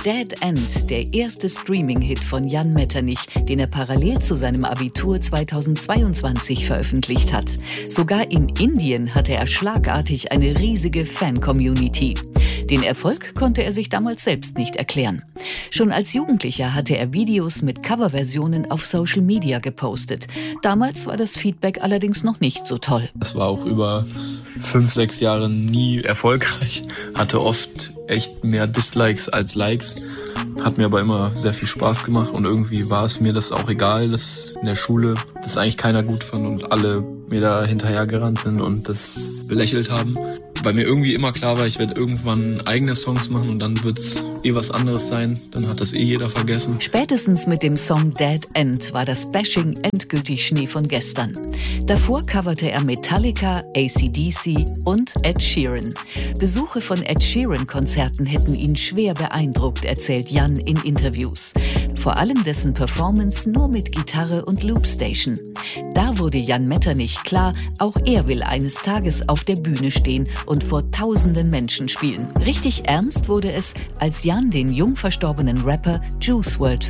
Dead End, der erste Streaming-Hit von Jan Metternich, den er parallel zu seinem Abitur 2022 veröffentlicht hat. Sogar in Indien hatte er schlagartig eine riesige Fan-Community. Den Erfolg konnte er sich damals selbst nicht erklären. Schon als Jugendlicher hatte er Videos mit Coverversionen auf Social Media gepostet. Damals war das Feedback allerdings noch nicht so toll. Es war auch über 5-6 Jahre nie erfolgreich, hatte oft echt mehr Dislikes als Likes, hat mir aber immer sehr viel Spaß gemacht und irgendwie war es mir das auch egal, dass in der Schule das eigentlich keiner gut fand und alle mir da hinterher gerannt sind und das belächelt haben. Weil mir irgendwie immer klar war, ich werde irgendwann eigene Songs machen und dann wird's was anderes sein. Dann hat das jeder vergessen. Spätestens mit dem Song Dead End war das Bashing endgültig Schnee von gestern. Davor coverte er Metallica, AC/DC und Ed Sheeran. Besuche von Ed Sheeran-Konzerten hätten ihn schwer beeindruckt, erzählt Jan in Interviews. Vor allem dessen Performance nur mit Gitarre und Loopstation. Da wurde Jan Metternich klar, auch er will eines Tages auf der Bühne stehen und vor tausenden Menschen spielen. Richtig ernst wurde es, als Jan den jung verstorbenen Rapper Juice WRLD